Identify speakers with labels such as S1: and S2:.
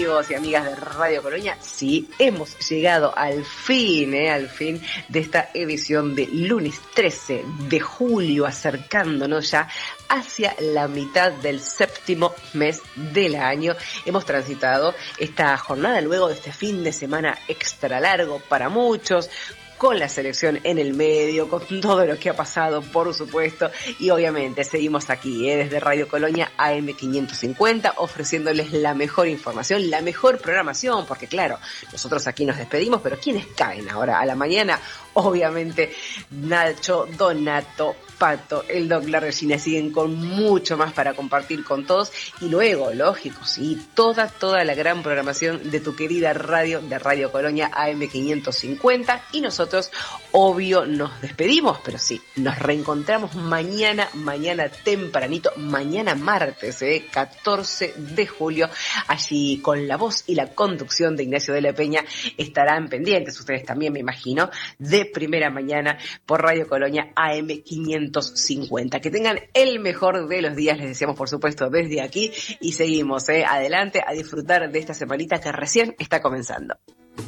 S1: amigos y amigas de Radio Colonia. Sí, hemos llegado al fin de esta edición de lunes 13 de julio, acercándonos ya hacia la mitad del séptimo mes del año. Hemos transitado esta jornada luego de este fin de semana extra largo para muchos, con la selección en el medio, con todo lo que ha pasado, por supuesto, y obviamente seguimos aquí, desde Radio Colonia AM550, ofreciéndoles la mejor información, la mejor programación, porque claro, nosotros aquí nos despedimos, pero ¿quiénes caen ahora a la mañana? Obviamente Nacho, Donato, Pato, el Doc, la Regina, siguen con mucho más para compartir con todos, y luego, lógico, sí, toda la gran programación de tu querida radio, de Radio Colonia AM550, y nosotros, obvio, nos despedimos, pero sí, nos reencontramos mañana tempranito, mañana martes, 14 de julio, allí con la voz y la conducción de Ignacio de la Peña. Estarán pendientes ustedes también, me imagino, de primera mañana por Radio Colonia AM550. Que tengan el mejor de los días, les deseamos por supuesto desde aquí, y seguimos adelante a disfrutar de esta semanita que recién está comenzando.